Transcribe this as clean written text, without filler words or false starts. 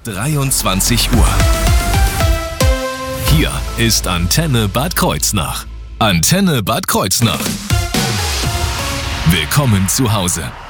23 Uhr. Hier ist Antenne Bad Kreuznach. Antenne Bad Kreuznach. Willkommen zu Hause.